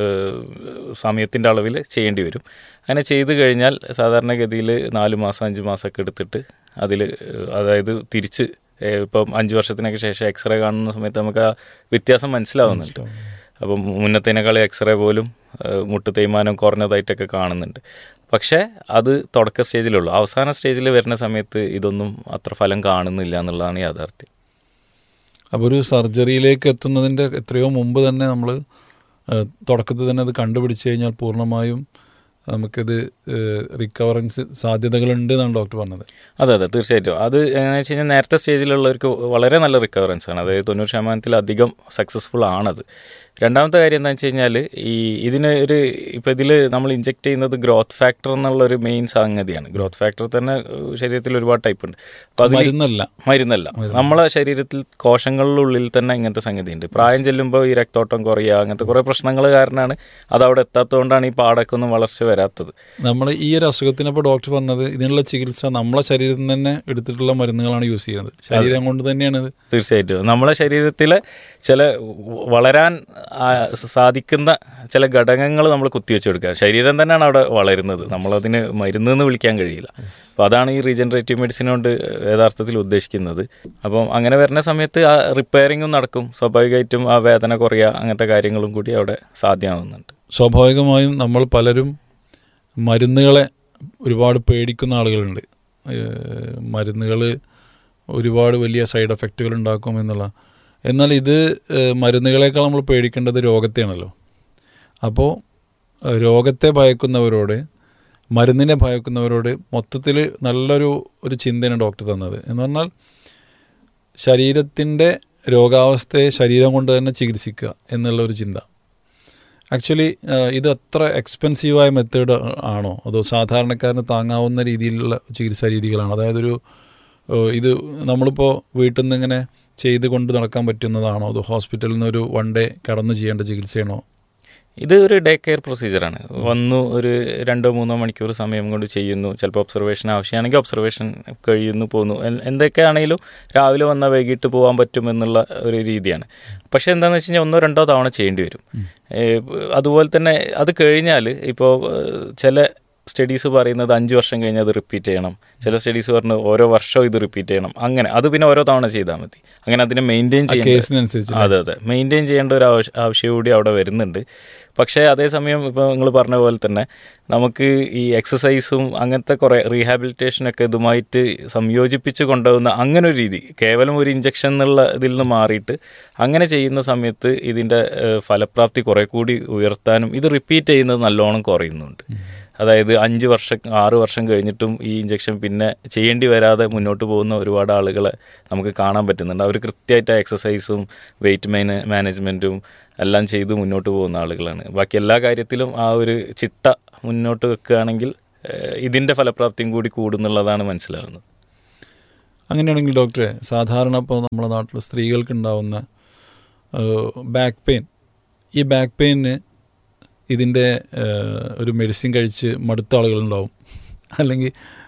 സമയത്തിൻ്റെ അളവിൽ ചെയ്യേണ്ടി വരും. അങ്ങനെ ചെയ്തു കഴിഞ്ഞാൽ സാധാരണഗതിയിൽ 4 മാസം 5 മാസമൊക്കെ എടുത്തിട്ട് അതിൽ, അതായത് തിരിച്ച് ഇപ്പം 5 വർഷത്തിനൊക്കെ ശേഷം എക്സ്റേ കാണുന്ന സമയത്ത് നമുക്ക് ആ വ്യത്യാസം മനസ്സിലാവുന്നുണ്ട്. അപ്പം മുന്നത്തേനേക്കാൾ എക്സ്റേ പോലും മുട്ട് തേയ്മാനം കുറഞ്ഞതായിട്ടൊക്കെ കാണുന്നുണ്ട്. പക്ഷേ അത് തുടക്ക സ്റ്റേജിലുള്ളൂ. അവസാന സ്റ്റേജിൽ വരുന്ന സമയത്ത് ഇതൊന്നും അത്ര ഫലം കാണുന്നില്ല എന്നുള്ളതാണ് യാഥാർത്ഥ്യം. അപ്പോൾ ഒരു സർജറിയിലേക്ക് എത്തുന്നതിൻ്റെ എത്രയോ മുമ്പ് തന്നെ നമ്മൾ തുടക്കത്തിൽ തന്നെ അത് കണ്ടുപിടിച്ച് കഴിഞ്ഞാൽ പൂർണ്ണമായും നമുക്കിത് റിക്കവറൻസ് സാധ്യതകളുണ്ട് എന്നാണ് ഡോക്ടർ പറഞ്ഞത്. അതെ തീർച്ചയായിട്ടും. അത് എങ്ങനെയാണെന്ന് വെച്ച് കഴിഞ്ഞാൽ നേരത്തെ സ്റ്റേജിലുള്ളവർക്ക് വളരെ നല്ല റിക്കവറൻസ് ആണ്, അതായത് 90% സക്സസ്ഫുൾ ആണത്. രണ്ടാമത്തെ കാര്യം എന്താണെന്ന് വെച്ച് കഴിഞ്ഞാൽ ഇതിന് ഇപ്പോൾ ഇതിൽ നമ്മൾ ഇഞ്ചെക്ട് ചെയ്യുന്നത് ഗ്രോത്ത് ഫാക്ടർ എന്നുള്ളൊരു മെയിൻ സംഗതിയാണ്. ഗ്രോത്ത് ഫാക്ടർ തന്നെ ശരീരത്തിൽ ഒരുപാട് ടൈപ്പ് ഉണ്ട്. അപ്പോൾ അത് മരുന്നല്ല, നമ്മളെ ശരീരത്തിൽ കോശങ്ങളിലുള്ളിൽ തന്നെ ഇങ്ങനത്തെ സംഗതിയുണ്ട്. പ്രായം ചെല്ലുമ്പോൾ ഈ രക്തോട്ടം കുറയുക, അങ്ങനത്തെ കുറേ പ്രശ്നങ്ങൾ കാരണമാണ് അതവിടെ എത്താത്തതുകൊണ്ടാണ് ഈ പാടൊക്കെ ഒന്നും വളർച്ച വരാത്തത്. നമ്മൾ ഈ ഒരു അസുഖത്തിനപ്പോൾ ഡോക്ടർ പറഞ്ഞത് ഇതിനുള്ള ചികിത്സ നമ്മളെ ശരീരത്തിൽ തന്നെ എടുത്തിട്ടുള്ള മരുന്നുകളാണ് യൂസ് ചെയ്യുന്നത്. ശരീരം കൊണ്ട് തന്നെയാണ് ഇത്. തീർച്ചയായിട്ടും നമ്മളെ ശരീരത്തിലെ ചില വളരാൻ സാധിക്കുന്ന ചില ഘടകങ്ങൾ നമ്മൾ കുത്തിവെച്ച് കൊടുക്കുക. ശരീരം തന്നെയാണ് അവിടെ വളരുന്നത്, നമ്മളതിന് മരുന്നെന്ന് വിളിക്കാൻ കഴിയില്ല. അപ്പോൾ അതാണ് ഈ റീജനറേറ്റീവ് മെഡിസിൻ കൊണ്ട് യഥാർത്ഥത്തിൽ ഉദ്ദേശിക്കുന്നത്. അപ്പം അങ്ങനെ വരുന്ന സമയത്ത് ആ റിപ്പയറിങ്ങും നടക്കും, സ്വാഭാവികമായിട്ടും ആ വേദന കുറയുക, അങ്ങനത്തെ കാര്യങ്ങളും കൂടി അവിടെ സാധ്യമാകുന്നുണ്ട്. സ്വാഭാവികമായും നമ്മൾ പലരും മരുന്നുകളെ ഒരുപാട് പേടിക്കുന്ന ആളുകളുണ്ട്. മരുന്നുകൾ ഒരുപാട് വലിയ സൈഡ് എഫക്റ്റുകൾ ഉണ്ടാക്കും എന്നുള്ള. എന്നാൽ ഇത് മരുന്നുകളേക്കാൾ നമ്മൾ പേടിക്കേണ്ടത് രോഗത്തെയാണല്ലോ. അപ്പോൾ രോഗത്തെ ഭയക്കുന്നവരോട്, മരുന്നിനെ ഭയക്കുന്നവരോട് മൊത്തത്തിൽ നല്ലൊരു ചിന്തയാണ് ഡോക്ടർ തന്നത്. എന്ന് പറഞ്ഞാൽ ശരീരത്തിൻ്റെ രോഗാവസ്ഥയെ ശരീരം കൊണ്ട് തന്നെ ചികിത്സിക്കുക എന്നുള്ളൊരു ചിന്ത. ആക്ച്വലി ഇത് അത്ര എക്സ്പെൻസീവായ മെത്തേഡ് ആണോ, അതോ സാധാരണക്കാരന് താങ്ങാവുന്ന രീതിയിലുള്ള ചികിത്സാ രീതികളാണോ? അതായത് ഇത് നമ്മളിപ്പോൾ വീട്ടിൽ നിന്ന് ഇങ്ങനെ ചെയ്ത് കൊണ്ട് നടക്കാൻ പറ്റുന്നതാണോ, അതോ ഹോസ്പിറ്റലിൽ നിന്ന് ഒരു 1 ഡേ കടന്നു ചെയ്യേണ്ട ചികിത്സയാണോ? ഇത് ഒരു ഡേ കെയർ പ്രൊസീജിയറാണ്. വന്നു ഒരു 2-3 മണിക്കൂർ സമയം കൊണ്ട് ചെയ്യുന്നു. ചിലപ്പോൾ ഒബ്സർവേഷൻ ആവശ്യമാണെങ്കിൽ ഒബ്സർവേഷൻ കഴിയുന്നു, പോകുന്നു. എന്തൊക്കെയാണെങ്കിലും രാവിലെ വന്നാൽ വൈകിട്ട് പോകാൻ പറ്റുമെന്നുള്ള ഒരു രീതിയാണ്. പക്ഷേ എന്താണെന്ന് വെച്ച് കഴിഞ്ഞാൽ 1-2 തവണ ചെയ്യേണ്ടി വരും. അതുപോലെ തന്നെ അത് കഴിഞ്ഞാൽ ഇപ്പോൾ ചില സ്റ്റഡീസ് പറയുന്നത് 5 വർഷം കഴിഞ്ഞ് അത് റിപ്പീറ്റ് ചെയ്യണം, ചില സ്റ്റഡീസ് പറഞ്ഞ് ഓരോ വർഷവും ഇത് റിപ്പീറ്റ് ചെയ്യണം. അങ്ങനെ അത് പിന്നെ ഓരോ തവണ ചെയ്താൽ മതി. അങ്ങനെ അതിനെ മെയിൻറ്റെയിൻ ചെയ്യേണ്ട, അതെ മെയിൻറ്റെയിൻ ചെയ്യേണ്ട ഒരു ആവശ്യം കൂടി അവിടെ വരുന്നുണ്ട്. പക്ഷേ അതേസമയം ഇപ്പോൾ നിങ്ങൾ പറഞ്ഞ പോലെ തന്നെ നമുക്ക് ഈ എക്സസൈസും അങ്ങനത്തെ കുറേ റീഹാബിലിറ്റേഷനൊക്കെ ഇതുമായിട്ട് സംയോജിപ്പിച്ച് കൊണ്ടുപോകുന്ന അങ്ങനെ ഒരു രീതി, കേവലം ഒരു ഇഞ്ചക്ഷൻ എന്നുള്ള ഇതിൽ നിന്ന് മാറിയിട്ട് അങ്ങനെ ചെയ്യുന്ന സമയത്ത് ഇതിൻ്റെ ഫലപ്രാപ്തി കുറേ കൂടി ഉയർത്താനും ഇത് റിപ്പീറ്റ് ചെയ്യുന്നത് നല്ലോണം കുറയുന്നുണ്ട്. അതായത് 5 വർഷം 6 വർഷം കഴിഞ്ഞിട്ടും ഈ ഇഞ്ചക്ഷൻ പിന്നെ ചെയ്യേണ്ടി വരാതെ മുന്നോട്ട് പോകുന്ന ഒരുപാട് ആളുകളെ നമുക്ക് കാണാൻ പറ്റുന്നുണ്ട്. അവർ കൃത്യമായിട്ട് എക്സസൈസും വെയിറ്റ് മാനേജ്മെൻറ്റും എല്ലാം ചെയ്ത് മുന്നോട്ട് പോകുന്ന ആളുകളാണ്. ബാക്കി എല്ലാ കാര്യത്തിലും ആ ഒരു ചിട്ട മുന്നോട്ട് വെക്കുകയാണെങ്കിൽ ഇതിൻ്റെ ഫലപ്രാപ്തിയും കൂടി കൂടുന്നുള്ളതാണ് മനസ്സിലാകുന്നത്. അങ്ങനെയാണെങ്കിൽ ഡോക്ടറെ, സാധാരണ ഇപ്പോൾ നമ്മുടെ നാട്ടിൽ സ്ത്രീകൾക്ക് ഉണ്ടാവുന്ന ബാക്ക് പെയിൻ, ഈ ബാക്ക് പെയിന് ഇതിൻ്റെ ഒരു മെഡിസിൻ കഴിച്ച് മടുത്ത ആളുകളുണ്ടാവും. അല്ലെങ്കിൽ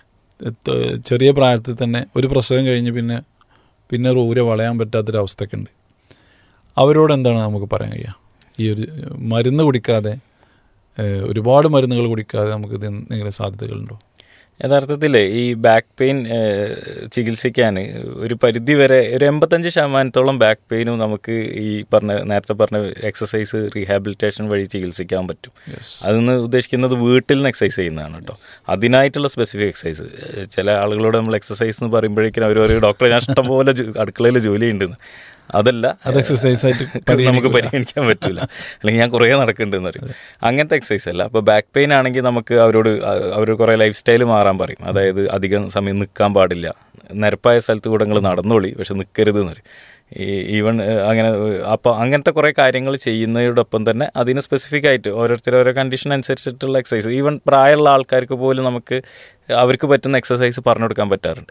ചെറിയ പ്രായത്തിൽ തന്നെ ഒരു പ്രസവം കഴിഞ്ഞ് പിന്നെ ഊര വളയാൻ പറ്റാത്തൊരവസ്ഥയൊക്കെ ഉണ്ട്. അവരോട് എന്താണ് നമുക്ക് പറയാൻ കഴിയുക? ഈ ഒരു മരുന്ന് കുടിക്കാതെ, ഒരുപാട് മരുന്നുകൾ കുടിക്കാതെ നമുക്ക് ഇത് എന്തെങ്കിലും സാധ്യതകളുണ്ടോ? യഥാർത്ഥത്തിൽ ഈ ബാക്ക് പെയിൻ ചികിത്സിക്കാൻ ഒരു പരിധി വരെ ഒരു 85% ബാക്ക് പെയിനും നമുക്ക് ഈ നേരത്തെ പറഞ്ഞ എക്സസൈസ് റീഹാബിലിറ്റേഷൻ വഴി ചികിത്സിക്കാൻ പറ്റും. അതെന്ന് ഉദ്ദേശിക്കുന്നത് വീട്ടിൽ നിന്ന് എക്സസൈസ് ചെയ്യുന്നതാണ് കേട്ടോ. അതിനായിട്ടുള്ള സ്പെസിഫിക് എക്സസൈസ്. ചില ആളുകളോട് നമ്മൾ എക്സസൈസ് എന്ന് പറയുമ്പോഴേക്കും അവർ ഒരു ഡോക്ടറെ ഞാൻ ഇഷ്ടംപോലെ അടുക്കളയിൽ ജോലി ഉണ്ടെന്ന്, അതല്ല അത് എക്സസൈസ് ആയിട്ട് നമുക്ക് പരിഗണിക്കാൻ പറ്റില്ല, അല്ലെങ്കിൽ ഞാൻ കുറേ നടക്കുന്നുണ്ടെന്ന് പറയും. അങ്ങനത്തെ എക്സസൈസ് അല്ല. അപ്പോൾ ബാക്ക് പെയിൻ ആണെങ്കിൽ നമുക്ക് അവർ കുറേ ലൈഫ് സ്റ്റൈൽ മാറാൻ പറയും. അതായത് അധികം സമയം നിൽക്കാൻ പാടില്ല, നിരപ്പായ സ്ഥലത്ത് കൂടെ നിങ്ങൾ നടന്നോളി, പക്ഷെ നിൽക്കരുത് എന്ന് പറയും. ഈവൻ അങ്ങനെ അപ്പോൾ അങ്ങനത്തെ കുറേ കാര്യങ്ങൾ ചെയ്യുന്നതോടൊപ്പം തന്നെ അതിന് സ്പെസിഫിക് ആയിട്ട് ഓരോ കണ്ടീഷൻ അനുസരിച്ചിട്ടുള്ള എക്സസൈസ്, ഈവൻ പ്രായമുള്ള ആൾക്കാർക്ക് പോലും അവർക്ക് പറ്റുന്ന എക്സസൈസ് പറഞ്ഞു കൊടുക്കാൻ പറ്റാറുണ്ട്.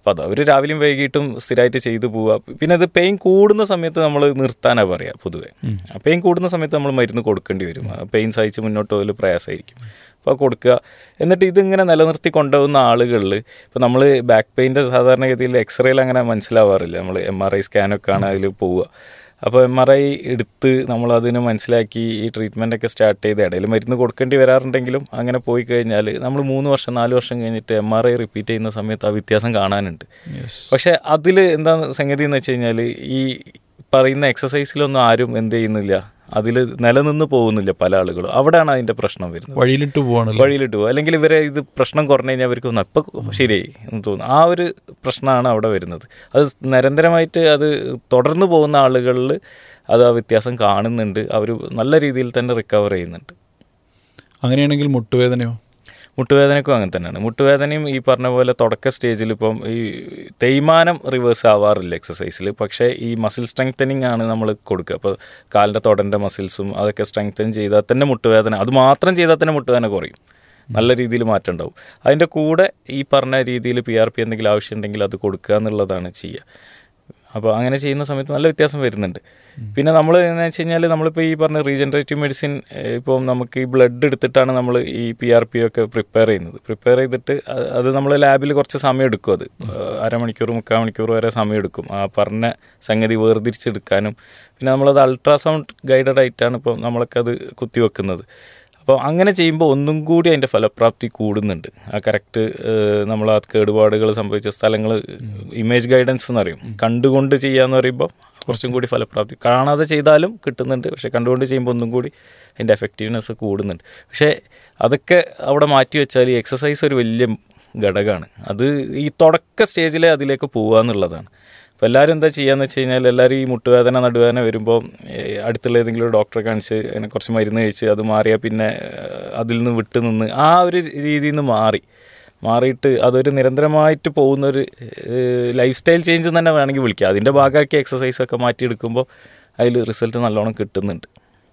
അപ്പോൾ അത് അവർ രാവിലെയും വൈകിട്ടും സ്ഥിരമായിട്ട് ചെയ്തു പോവുക. പിന്നെ അത് പെയിൻ കൂടുന്ന സമയത്ത് നമ്മൾ നിർത്താനാണ് പറയുക പൊതുവെ. പെയിൻ കൂടുന്ന സമയത്ത് നമ്മൾ മരുന്ന് കൊടുക്കേണ്ടി വരും. പെയിൻ സഹിച്ച് മുന്നോട്ട് പോകൽ പ്രയാസമായിരിക്കും. അപ്പോൾ കൊടുക്കുക. എന്നിട്ട് ഇതിങ്ങനെ നിലനിർത്തി കൊണ്ടുപോകുന്ന ആളുകളിൽ ഇപ്പോൾ നമ്മൾ ബാക്ക് പെയിൻ്റെ സാധാരണഗതിയിൽ എക്സ്റേയിൽ അങ്ങനെ മനസ്സിലാവാറില്ല. നമ്മൾ MRI സ്കാനൊക്കെ ആണ് അതിൽ പോവുക. അപ്പോൾ MRI എടുത്ത് നമ്മളതിന് മനസ്സിലാക്കി ഈ ട്രീറ്റ്മെൻറ്റൊക്കെ സ്റ്റാർട്ട് ചെയ്ത് ഇടയിൽ മരുന്ന് കൊടുക്കേണ്ടി വരാറുണ്ടെങ്കിലും അങ്ങനെ പോയി കഴിഞ്ഞാൽ നമ്മൾ 3 വർഷം 4 വർഷം കഴിഞ്ഞിട്ട് MRI റിപ്പീറ്റ് ചെയ്യുന്ന സമയത്ത് ആ വ്യത്യാസം കാണാനുണ്ട്. പക്ഷേ അതിൽ എന്താ സംഗതി എന്ന് വെച്ച് കഴിഞ്ഞാൽ ഈ പറയുന്ന എക്സസൈസിലൊന്നും ആരും എന്ത് ചെയ്യുന്നില്ല, അതിൽ നിലനിന്ന് പോകുന്നില്ല പല ആളുകളും. അവിടെയാണ് അതിൻ്റെ പ്രശ്നം വരുന്നത്. വഴിയിലിട്ട് പോകുക. അല്ലെങ്കിൽ ഇവരെ ഇത് പ്രശ്നം കുറഞ്ഞു കഴിഞ്ഞാൽ അവർക്ക് ഒന്ന് അപ്പം ശരിയായി എന്ന് തോന്നുന്നു. ആ ഒരു പ്രശ്നമാണ് അവിടെ വരുന്നത്. അത് നിരന്തരമായിട്ട് അത് തുടർന്ന് പോകുന്ന ആളുകളിൽ അത് ആ വ്യത്യാസം കാണുന്നുണ്ട്. അവർ നല്ല രീതിയിൽ തന്നെ റിക്കവർ ചെയ്യുന്നുണ്ട്. അങ്ങനെയാണെങ്കിൽ മുട്ടുവേദനയോ? മുട്ടുവേദനയ്ക്കും അങ്ങനെ തന്നെയാണ്. മുട്ടുവേദനയും ഈ പറഞ്ഞ പോലെ തുടക്ക സ്റ്റേജിൽ ഇപ്പം ഈ തേയ്മാനം റിവേഴ്സ് ആവാറില്ല എക്സസൈസിൽ. പക്ഷേ ഈ മസിൽ സ്ട്രെങ്തനിങ് ആണ് നമ്മൾ കൊടുക്കുക. അപ്പോൾ കാലിൻ്റെ തൊടൻ്റെ മസിൽസും അതൊക്കെ സ്ട്രെങ്തൻ ചെയ്താൽ തന്നെ മുട്ടുവേദന, അത് മാത്രം ചെയ്താൽ തന്നെ മുട്ടുവേദന കുറയും. നല്ല രീതിയിൽ മാറ്റം ഉണ്ടാവും. അതിൻ്റെ കൂടെ ഈ പറഞ്ഞ രീതിയിൽ PRP എന്തെങ്കിലും ആവശ്യമുണ്ടെങ്കിൽ അത് കൊടുക്കുക എന്നുള്ളതാണ് ചെയ്യുക. അപ്പോൾ അങ്ങനെ ചെയ്യുന്ന സമയത്ത് നല്ല വ്യത്യാസം വരുന്നുണ്ട്. പിന്നെ നമ്മൾ എന്ന് വെച്ച് കഴിഞ്ഞാൽ നമ്മളിപ്പോൾ ഈ പറഞ്ഞ റീജനറേറ്റീവ് മെഡിസിൻ ഇപ്പോൾ നമുക്ക് ഈ ബ്ലഡ് എടുത്തിട്ടാണ് നമ്മൾ ഈ PRP ഒക്കെ പ്രിപ്പയർ ചെയ്യുന്നത്. പ്രിപ്പയർ ചെയ്തിട്ട് അത് നമ്മൾ ലാബിൽ കുറച്ച് സമയം എടുക്കും. അത് 1/2 മണിക്കൂർ 3/4 മണിക്കൂർ വരെ സമയം എടുക്കും ആ പറഞ്ഞ സംഗതി വേർതിരിച്ചെടുക്കാനും. പിന്നെ നമ്മളത് അൾട്രാസൗണ്ട് ഗൈഡഡ് ആയിട്ടാണ് ഇപ്പോൾ നമ്മളൊക്കെ അത് കുത്തിവെക്കുന്നത്. അപ്പോൾ അങ്ങനെ ചെയ്യുമ്പോൾ ഒന്നും കൂടി അതിൻ്റെ ഫലപ്രാപ്തി കൂടുന്നുണ്ട്. ആ കറക്റ്റ് നമ്മൾ ആ കേടുപാടുകൾ സംഭവിച്ച സ്ഥലങ്ങൾ ഇമേജ് ഗൈഡൻസ് എന്നറിയും. കണ്ടുകൊണ്ട് ചെയ്യാന്ന് പറയുമ്പോൾ കുറച്ചും കൂടി ഫലപ്രാപ്തി, കാണാതെ ചെയ്താലും കിട്ടുന്നുണ്ട്. പക്ഷേ കണ്ടുകൊണ്ട് ചെയ്യുമ്പോൾ ഒന്നും കൂടി അതിൻ്റെ എഫക്റ്റീവ്നെസ് കൂടുന്നുണ്ട്. പക്ഷേ അതൊക്കെ അവിടെ മാറ്റി വെച്ചാൽ ഈ എക്സസൈസ് ഒരു വലിയ ഘടകമാണ്. അത് ഈ തുടക്ക സ്റ്റേജിലെ അതിലേക്ക് പോകുക എന്നുള്ളതാണ്. അപ്പോൾ എല്ലാവരും എന്താ ചെയ്യാന്ന് വെച്ച് കഴിഞ്ഞാൽ എല്ലാവരും ഈ മുട്ടുവേദന നടുവേദന വരുമ്പോൾ അടുത്തുള്ള ഏതെങ്കിലും ഒരു ഡോക്ടറെ കാണിച്ച് അതിനെ കുറച്ച് മരുന്ന് കഴിച്ച് അത് മാറിയാൽ പിന്നെ അതിൽ നിന്ന് വിട്ടു നിന്ന് ആ ഒരു രീതിയിൽ നിന്ന് മാറിയിട്ട് അതൊരു നിരന്തരമായിട്ട് പോകുന്നൊരു ലൈഫ് സ്റ്റൈൽ ചേഞ്ച് തന്നെ വേണമെങ്കിൽ വിളിക്കാം. അതിൻ്റെ ഭാഗമാക്കി എക്സസൈസൊക്കെ മാറ്റിയെടുക്കുമ്പോൾ അതിൽ റിസൾട്ട് നല്ലോണം കിട്ടുന്നുണ്ട്.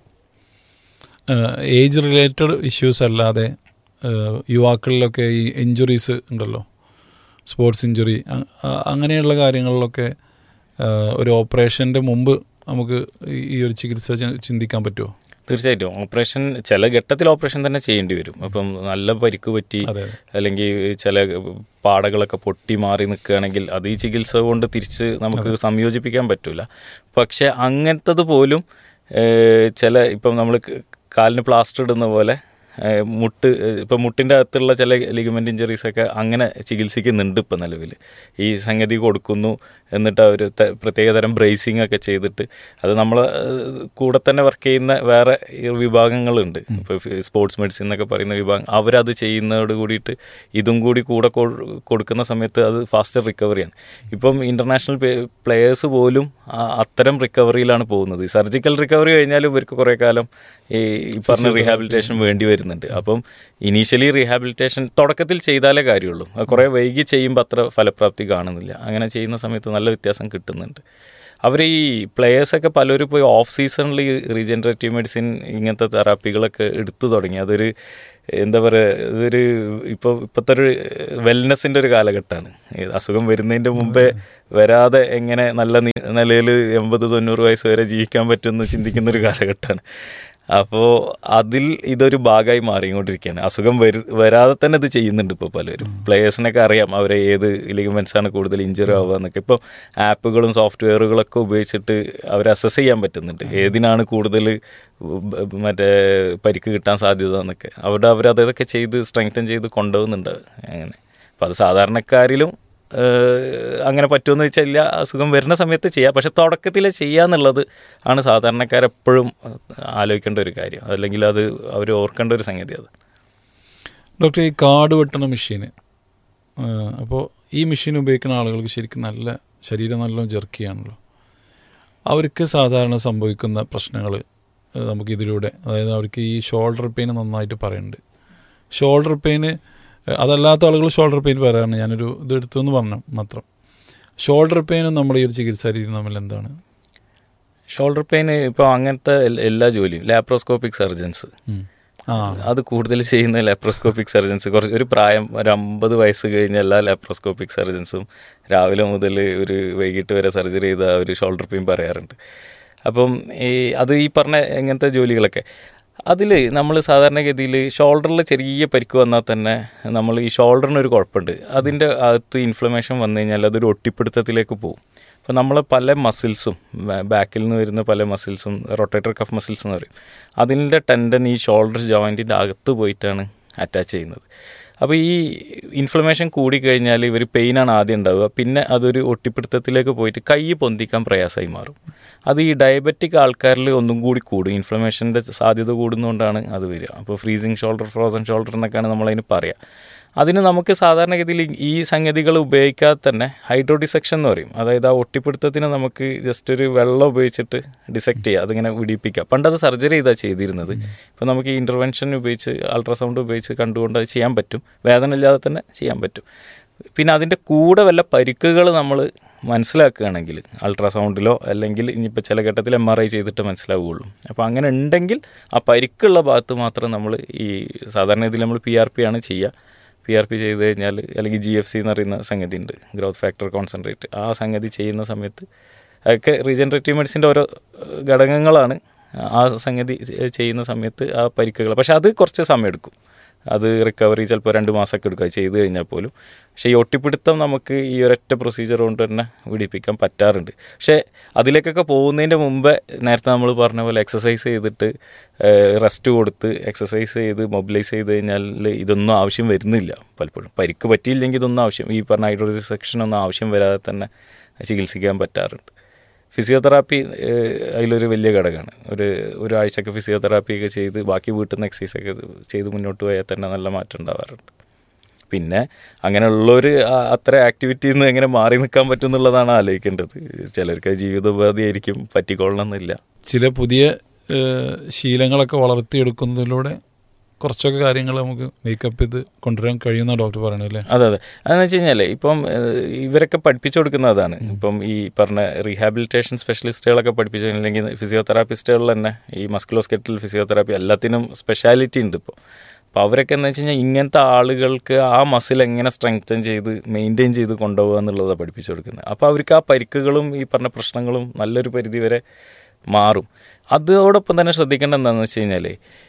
ഏജ് റിലേറ്റഡ് ഇഷ്യൂസ് അല്ലാതെ യുവാക്കളിലൊക്കെ ഈ ഇഞ്ചുറീസ് ഉണ്ടല്ലോ, സ്പോർട്സ് ഇഞ്ചുറി, അങ്ങനെയുള്ള കാര്യങ്ങളിലൊക്കെ ഒരു ഓപ്പറേഷൻ്റെ മുമ്പ് നമുക്ക് ഈ ഒരു ചികിത്സ ചിന്തിക്കാൻ പറ്റുമോ? തീർച്ചയായിട്ടും ഓപ്പറേഷൻ ചില ഘട്ടത്തിൽ ഓപ്പറേഷൻ തന്നെ ചെയ്യേണ്ടി വരും. അപ്പം നല്ല പരിക്ക് പറ്റി അല്ലെങ്കിൽ ചില പാടകളൊക്കെ പൊട്ടി മാറി നിൽക്കുകയാണെങ്കിൽ അത് ഈ ചികിത്സ കൊണ്ട് തിരിച്ച് നമുക്ക് സംയോജിപ്പിക്കാൻ പറ്റില്ല. പക്ഷെ അങ്ങനത്തത് പോലും ചില ഇപ്പം നമ്മൾ കാലിന് പ്ലാസ്റ്റർ ഇടുന്ന പോലെ ഇപ്പം മുട്ടിൻ്റെ അകത്തുള്ള ചില ലിഗമെൻ്റ് ഇഞ്ചറീസൊക്കെ അങ്ങനെ ചികിത്സിക്കുന്നുണ്ട് ഇപ്പം നിലവിൽ. ഈ സംഗതി കൊടുക്കുന്നു, എന്നിട്ട് അവർ പ്രത്യേകതരം ബ്രേസിംഗ് ഒക്കെ ചെയ്തിട്ട് അത് നമ്മൾ കൂടെ തന്നെ വർക്ക് ചെയ്യുന്ന വേറെ വിഭാഗങ്ങളുണ്ട്. ഇപ്പോൾ സ്പോർട്സ് മെഡിസിൻ എന്നൊക്കെ പറയുന്ന വിഭാഗം, അവരത് ചെയ്യുന്നതോട് കൂടിയിട്ട് ഇതും കൂടി കൂടെ കൊടുക്കുന്ന സമയത്ത് അത് ഫാസ്റ്റർ റിക്കവറിയാണ്. ഇപ്പം ഇൻ്റർനാഷണൽ പ്ലെയേഴ്സ് പോലും അത്തരം റിക്കവറിയിലാണ് പോകുന്നത്. സർജിക്കൽ റിക്കവറി കഴിഞ്ഞാലും ഇവർക്ക് കുറേ കാലം ഈ പറഞ്ഞ റീഹാബിലിറ്റേഷൻ വേണ്ടി വരുന്നുണ്ട്. അപ്പം ഇനീഷ്യലി റീഹാബിലിറ്റേഷൻ തുടക്കത്തിൽ ചെയ്താലേ കാര്യമുള്ളൂ. അത് കുറേ വൈകി ചെയ്യുമ്പോൾ അത്ര ഫലപ്രാപ്തി കാണുന്നില്ല. അങ്ങനെ ചെയ്യുന്ന സമയത്ത് നല്ല വ്യത്യാസം കിട്ടുന്നുണ്ട്. അവർ ഈ പ്ലെയേഴ്സൊക്കെ പലരും പോയി ഓഫ് സീസണിൽ ഈ റീജനറേറ്റീവ് മെഡിസിൻ ഇങ്ങനത്തെ തെറാപ്പികളൊക്കെ എടുത്തു തുടങ്ങി. അതൊരു എന്താ പറയുക, ഇതൊരു ഇപ്പോഴത്തെ ഒരു വെൽനെസ്സിൻ്റെ ഒരു കാലഘട്ടമാണ്. അസുഖം വരുന്നതിൻ്റെ മുമ്പേ വരാതെ എങ്ങനെ നല്ല നിലയിൽ 80-90 വയസ്സ് വരെ ജീവിക്കാൻ പറ്റുമെന്ന് ചിന്തിക്കുന്നൊരു കാലഘട്ടമാണ്. അപ്പോൾ അതിൽ ഇതൊരു ഭാഗമായി മാറിക്കൊണ്ടിരിക്കുകയാണ്. അസുഖം വരാതെ തന്നെ ഇത് ചെയ്യുന്നുണ്ട് ഇപ്പോൾ പലരും. പ്ലെയേഴ്സിനൊക്കെ അറിയാം അവരെ ഏത് ലിഗമെൻറ്റ്സാണ് കൂടുതൽ ഇഞ്ചുറി ആവുക എന്നൊക്കെ. ഇപ്പോൾ ആപ്പുകളും സോഫ്റ്റ്വെയറുകളൊക്കെ ഉപയോഗിച്ചിട്ട് അവരെ അസസ് ചെയ്യാൻ പറ്റുന്നുണ്ട്, ഏതിനാണ് കൂടുതൽ പരിക്ക് കിട്ടാൻ സാധ്യത എന്നൊക്കെ. അവരതൊക്കെ ചെയ്ത് സ്ട്രെങ്തൻ ചെയ്ത് കൊണ്ടുപോകുന്നുണ്ട് അങ്ങനെ. അപ്പോൾ അത് സാധാരണക്കാരിലും അങ്ങനെ പറ്റുമെന്ന് വെച്ചാൽ ഇല്ല, അസുഖം വരുന്ന സമയത്ത് ചെയ്യാം. പക്ഷെ തുടക്കത്തിൽ ചെയ്യാന്നുള്ളത് ആണ് സാധാരണക്കാരെപ്പോഴും ആലോചിക്കേണ്ട ഒരു കാര്യം, അല്ലെങ്കിൽ അത് അവർ ഓർക്കേണ്ട ഒരു സംഗതി. അത് ഡോക്ടർ, ഈ കാട് വെട്ടണ മെഷീന്, അപ്പോൾ ഈ മെഷീൻ ഉപയോഗിക്കുന്ന ആളുകൾക്ക് ശരിക്കും നല്ല ശരീരം നല്ലോണം ജെർക്കിയാണല്ലോ. അവർക്ക് സാധാരണ സംഭവിക്കുന്ന പ്രശ്നങ്ങൾ നമുക്കിതിലൂടെ, അതായത് അവർക്ക് ഈ ഷോൾഡർ പെയിൻ നന്നായിട്ട് പറയുന്നുണ്ട്. ഷോൾഡർ പെയിന് അതല്ലാത്ത ആളുകൾ ഷോൾഡർ പെയിൻ പറയാറുണ്ട്. ഞാനൊരു ഇതെടുത്തു എന്ന് പറഞ്ഞു മാത്രം. ഷോൾഡർ പെയിനും നമ്മുടെ ഈ ഒരു ചികിത്സാ രീതി തമ്മിൽ എന്താണ്? ഷോൾഡർ പെയിൻ ഇപ്പോൾ അങ്ങനത്തെ എല്ലാ ജോലിയും ലാപ്രോസ്കോപ്പിക് സർജൻസ് അത് കൂടുതൽ ചെയ്യുന്ന ലാപ്രോസ്കോപ്പിക് സർജൻസ്. ഒരു പ്രായം ഒരു 50 വയസ്സ് കഴിഞ്ഞ എല്ലാ ലാപ്രോസ്കോപ്പിക് സർജൻസും രാവിലെ മുതൽ ഒരു വൈകിട്ട് വരെ സർജറി ചെയ്ത ഒരു ഷോൾഡർ പെയിൻ പറയാറുണ്ട്. അപ്പം അത് ഈ പറഞ്ഞ ഇങ്ങനത്തെ ജോലികളൊക്കെ അതിൽ നമ്മൾ സാധാരണഗതിയിൽ ഷോൾഡറിൽ ചെറിയ പരിക്ക് വന്നാൽ തന്നെ നമ്മൾ ഈ ഷോൾഡറിനൊരു കുഴപ്പമുണ്ട്, അതിൻ്റെ അകത്ത് ഇൻഫ്ലമേഷൻ വന്നു കഴിഞ്ഞാൽ അതൊരു ഒട്ടിപ്പിടുത്തത്തിലേക്ക് പോകും. അപ്പോൾ നമ്മൾ പല മസിൽസും ബാക്കിൽ നിന്ന് വരുന്ന പല മസിൽസും റൊട്ടേറ്റർ കഫ് മസിൽസ് എന്ന് പറയും, അതിൻ്റെ ടെൻഡൻ ഈ ഷോൾഡർ ജോയിൻറ്റിൻ്റെ അകത്ത് പോയിട്ടാണ് അറ്റാച്ച് ചെയ്യുന്നത്. അപ്പോൾ ഈ ഇൻഫ്ലമേഷൻ കൂടിക്കഴിഞ്ഞാൽ ഇവർ പെയിനാണ് ആദ്യം ഉണ്ടാവുക, പിന്നെ അതൊരു ഒട്ടിപ്പിടുത്തത്തിലേക്ക് പോയിട്ട് കൈ പൊന്തിക്കാൻ പ്രയാസമായി മാറും. അത് ഈ ഡയബറ്റിക് ആൾക്കാരിൽ ഒന്നും കൂടി കൂടും, ഇൻഫ്ലമേഷൻ്റെ സാധ്യത കൂടുന്നതുകൊണ്ടാണ് അത് വരിക. അപ്പോൾ ഫ്രീസിങ് ഷോൾഡർ, ഫ്രോസൺ ഷോൾഡർ എന്നൊക്കെയാണ് നമ്മളതിന് പറയുക. അതിന് നമുക്ക് സാധാരണഗതിയിൽ ഈ സംഗതികൾ ഉപയോഗിക്കാതെ തന്നെ ഹൈഡ്രോ ഡിസെക്ഷൻ എന്ന് പറയും. അതായത് ആ ഒട്ടിപ്പിടുത്തത്തിന് നമുക്ക് ജസ്റ്റ് ഒരു വെള്ളം ഉപയോഗിച്ചിട്ട് ഡിസെക്ട് ചെയ്യുക, അതിങ്ങനെ വിടിപ്പിക്കുക. പണ്ടത് സർജറി ചെയ്താണ് ചെയ്തിരുന്നത്. ഇപ്പോൾ നമുക്ക് ഈ ഇൻ്റർവെൻഷൻ ഉപയോഗിച്ച് അൾട്രാസൗണ്ട് ഉപയോഗിച്ച് കണ്ടുകൊണ്ട് അത് ചെയ്യാൻ പറ്റും, വേദന ഇല്ലാതെ തന്നെ ചെയ്യാൻ പറ്റും. പിന്നെ അതിൻ്റെ കൂടെ വല്ല പരിക്കുകൾ നമ്മൾ മനസ്സിലാക്കുകയാണെങ്കിൽ അൾട്രാസൗണ്ടിലോ അല്ലെങ്കിൽ ഇനിയിപ്പോൾ ചില ഘട്ടത്തിൽ MRI ചെയ്തിട്ട് മനസ്സിലാവുകയുള്ളൂ. അപ്പോൾ അങ്ങനെ ഉണ്ടെങ്കിൽ ആ പരിക്കുള്ള ഭാഗത്ത് മാത്രം നമ്മൾ ഈ സാധാരണ ഇതിൽ നമ്മൾ PRP ആണ് ചെയ്യുക. PRP ചെയ്ത് കഴിഞ്ഞാൽ അല്ലെങ്കിൽ GFC എന്ന് പറയുന്ന സംഗതി ഉണ്ട്, ഗ്രോത്ത് ഫാക്ടർ കോൺസെൻട്രേറ്റ്. ആ സംഗതി ചെയ്യുന്ന സമയത്ത് അതൊക്കെ റീജനറേറ്റീവ് മെഡിസിൻ്റെ ഓരോ ഘടകങ്ങളാണ്. ആ സംഗതി ചെയ്യുന്ന സമയത്ത് ആ പരിക്കുകൾ, പക്ഷെ അത് കുറച്ച് സമയം എടുക്കും, അത് റിക്കവറി ചിലപ്പോൾ 2 മാസമൊക്കെ എടുക്കുക ചെയ്ത് കഴിഞ്ഞാൽ പോലും. പക്ഷേ ഈ ഒട്ടിപ്പിടുത്തം നമുക്ക് ഈ ഒരൊറ്റ പ്രൊസീജിയർ കൊണ്ട് തന്നെ വിടിപ്പിക്കാൻ പറ്റാറുണ്ട്. പക്ഷേ അതിലേക്കൊക്കെ പോകുന്നതിൻ്റെ മുമ്പേ നേരത്തെ നമ്മൾ പറഞ്ഞ പോലെ എക്സസൈസ് ചെയ്തിട്ട് റെസ്റ്റ് കൊടുത്ത് എക്സസൈസ് ചെയ്ത് മൊബിലൈസ് ചെയ്ത് കഴിഞ്ഞാൽ ഇതൊന്നും ആവശ്യം വരുന്നില്ല. പലപ്പോഴും പരിക്ക് പറ്റിയില്ലെങ്കിൽ ഇതൊന്നും ആവശ്യം, ഈ പറഞ്ഞ ഹൈഡ്രോ ഡിസെക്ഷൻ ഒന്നും ആവശ്യം വരാതെ തന്നെ ചികിത്സിക്കാൻ പറ്റാറുണ്ട്. ഫിസിയോതെറാപ്പി അതിലൊരു വലിയ ഘടകമാണ്. ഒരാഴ്ചയൊക്കെ ഫിസിയോതെറാപ്പിയൊക്കെ ചെയ്ത് ബാക്കി വീട്ടിൽ നിന്ന് എക്സസൈസൊക്കെ ചെയ്ത് മുന്നോട്ട് പോയാൽ തന്നെ നല്ല മാറ്റം ഉണ്ടാവാറുണ്ട്. പിന്നെ അങ്ങനെയുള്ളവർ അത്ര ആക്ടിവിറ്റിയിൽ നിന്ന് എങ്ങനെ മാറി നിൽക്കാൻ പറ്റും എന്നുള്ളതാണ് ആലോചിക്കേണ്ടത്. ചിലർക്ക് ജീവിതോപാധിയായിരിക്കും, പറ്റിക്കൊള്ളണമെന്നില്ല. ചില പുതിയ ശീലങ്ങളൊക്കെ വളർത്തിയെടുക്കുന്നതിലൂടെ കുറച്ചൊക്കെ കാര്യങ്ങൾ നമുക്ക് മേക്കപ്പ് ചെയ്ത് കൊണ്ടുവരാൻ കഴിയുന്ന ഡോക്ടർ പറയണല്ലേ? അതെ. അതെന്ന് വെച്ച് കഴിഞ്ഞാൽ ഇപ്പം ഇവരൊക്കെ പഠിപ്പിച്ചു കൊടുക്കുന്ന അതാണ്. ഇപ്പം ഈ പറഞ്ഞ റീഹാബിലിറ്റേഷൻ സ്പെഷ്യലിസ്റ്റുകളൊക്കെ പഠിപ്പിച്ചു, അല്ലെങ്കിൽ ഫിസിയോതെറാപ്പിസ്റ്റുകൾ തന്നെ ഈ മസ്കുലോസ്കെറ്റൽ ഫിസിയോതെറാപ്പി എല്ലാത്തിനും സ്പെഷ്യാലിറ്റി ഉണ്ട് ഇപ്പോൾ. അപ്പോൾ അവരൊക്കെ എന്ന് വെച്ച് കഴിഞ്ഞാൽ ഇങ്ങനത്തെ ആളുകൾക്ക് ആ മസിൽ എങ്ങനെ സ്ട്രെങ്തൻ ചെയ്ത് മെയിൻറ്റെയിൻ ചെയ്ത് കൊണ്ടുപോകുക എന്നുള്ളതാണ് പഠിപ്പിച്ചു കൊടുക്കുന്നത്. അപ്പോൾ അവർക്ക് ആ പരിക്കുകളും ഈ പറഞ്ഞ പ്രശ്നങ്ങളും നല്ലൊരു പരിധി വരെ മാറും. അതോടൊപ്പം തന്നെ ശ്രദ്ധിക്കേണ്ട എന്താണെന്ന് വെച്ച് കഴിഞ്ഞാൽ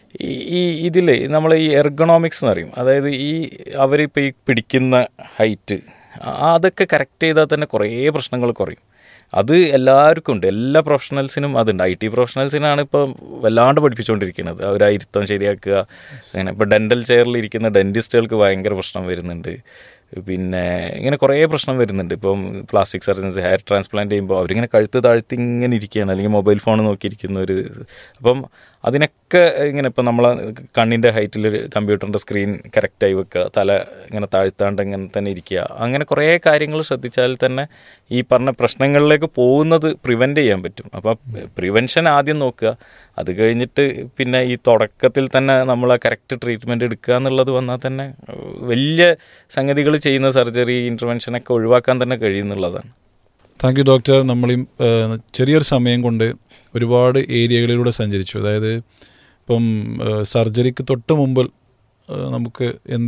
ഇതിൽ നമ്മൾ ഈ എർഗണോമിക്സ് എന്ന് പറയും, അതായത് ഈ അവരിപ്പോൾ ഈ പിടിക്കുന്ന ഹൈറ്റ് അതൊക്കെ കറക്റ്റ് ചെയ്താൽ തന്നെ കുറേ പ്രശ്നങ്ങൾ കുറയും. അത് എല്ലാവർക്കും ഉണ്ട്, എല്ലാ പ്രൊഫഷണൽസിനും അതുണ്ട്. IT പ്രൊഫഷണൽസിനാണ് ഇപ്പോൾ വല്ലാണ്ട് പഠിപ്പിച്ചുകൊണ്ടിരിക്കുന്നത്, അവർ ആ ഇരുത്തം ശരിയാക്കുക. അങ്ങനെ ഇപ്പോൾ ഡെൻ്റൽ ചെയറിൽ ഇരിക്കുന്ന ഡെൻറ്റിസ്റ്റുകൾക്ക് ഭയങ്കര പ്രശ്നം വരുന്നുണ്ട്. പിന്നെ ഇങ്ങനെ കുറേ പ്രശ്നം വരുന്നുണ്ട്. ഇപ്പം പ്ലാസ്റ്റിക് സർജൻസ് ഹെയർ ട്രാൻസ്പ്ലാന്റ് ചെയ്യുമ്പോൾ അവരിങ്ങനെ കഴുത്ത് താഴ്ത്തി ഇങ്ങനെ ഇരിക്കുകയാണ്, അല്ലെങ്കിൽ മൊബൈൽ ഫോൺ നോക്കിയിരിക്കുന്നവർ. അപ്പം അതിനൊക്കെ ഇങ്ങനെ ഇപ്പം നമ്മളെ കണ്ണിൻ്റെ ഹൈറ്റിൽ കമ്പ്യൂട്ടറിൻ്റെ സ്ക്രീൻ കറക്റ്റായി വെക്കുക, തല ഇങ്ങനെ താഴ്ത്താണ്ട് ഇങ്ങനെ തന്നെ ഇരിക്കുക, അങ്ങനെ കുറേ കാര്യങ്ങൾ ശ്രദ്ധിച്ചാൽ തന്നെ ഈ പറഞ്ഞ പ്രശ്നങ്ങളിലേക്ക് പോകുന്നത് പ്രിവെൻറ്റ് ചെയ്യാൻ പറ്റും. അപ്പോൾ പ്രിവെൻഷൻ ആദ്യം നോക്കുക, അത് കഴിഞ്ഞിട്ട് പിന്നെ ഈ തുടക്കത്തിൽ തന്നെ നമ്മൾ ആ കറക്റ്റ് ട്രീറ്റ്മെൻറ്റ് എടുക്കുക എന്നുള്ളത് വന്നാൽ തന്നെ വലിയ സംഗതികൾ ചെയ്യുന്ന സർജറി ഇൻ്റർവെൻഷനൊക്കെ ഒഴിവാക്കാൻ തന്നെ കഴിയുന്നുള്ളതാണ്. Thank you doctor. നമ്മൾ ചെറിയൊരു സമയം കൊണ്ട് ഒരുപാട് ഏരിയകളിലൂടെ സഞ്ചരിച്ചു. അതായത് ഇപ്പം സർജറിക്ക് തൊട്ട് മുമ്പിൽ നമുക്ക്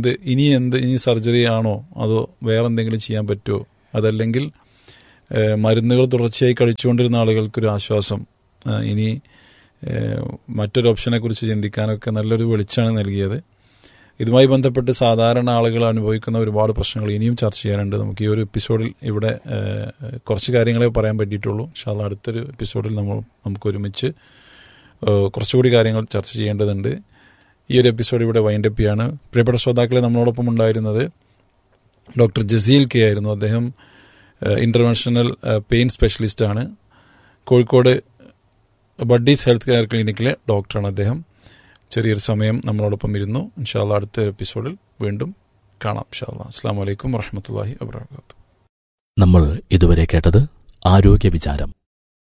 ഇനി സർജറി ആണോ അതോ വേറെ എന്തെങ്കിലും ചെയ്യാൻ പറ്റുമോ, അതല്ലെങ്കിൽ മരുന്നുകൾ തുടർച്ചയായി കഴിച്ചുകൊണ്ടിരുന്ന ആളുകൾക്കൊരു ആശ്വാസം, ഇനി മറ്റൊരു ഓപ്ഷനെക്കുറിച്ച് ചിന്തിക്കാനൊക്കെ നല്ലൊരു വെളിച്ചമാണ് നൽകിയത്. ഇതുമായി ബന്ധപ്പെട്ട് സാധാരണ ആളുകൾ അനുഭവിക്കുന്ന ഒരുപാട് പ്രശ്നങ്ങൾ ഇനിയും ചർച്ച ചെയ്യാനുണ്ട്. നമുക്ക് ഈ ഒരു എപ്പിസോഡിൽ ഇവിടെ കുറച്ച് കാര്യങ്ങളെ പറയാൻ പറ്റിയിട്ടുള്ളൂ. ഇൻഷാ അല്ലാഹ് അടുത്തൊരു എപ്പിസോഡിൽ നമുക്ക് ഒരുമിച്ച് കുറച്ചുകൂടി കാര്യങ്ങൾ ചർച്ച ചെയ്യേണ്ടതുണ്ട്. ഈ ഒരു എപ്പിസോഡ് ഇവിടെ വൈൻഡപ്പ് ചെയ്യാണ്. പ്രിയപ്പെട്ട ശ്രോതാക്കളെ, നമ്മളോടൊപ്പം ഉണ്ടായിരുന്നത് ഡോക്ടർ ജസീൽ കെ ആയിരുന്നു. അദ്ദേഹം interventional pain സ്പെഷ്യലിസ്റ്റാണ്. Kozhikode buddies health care ക്ലിനിക്കിലെ ഡോക്ടറാണ് അദ്ദേഹം. ചെറിയൊരു സമയം നമ്മളോടൊപ്പം ഇരുന്നു. ഇൻഷാ അല്ലാഹ് അടുത്ത എപ്പിസോഡിൽ വീണ്ടും കാണാം. ഇൻഷാ അല്ലാഹ്. അസ്സലാമു അലൈക്കും വറഹ്മത്തുള്ളാഹി വബറകാതുഹു. നമ്മൾ ഇതുവരെ കേട്ടത് ആരോഗ്യ വിചാരം.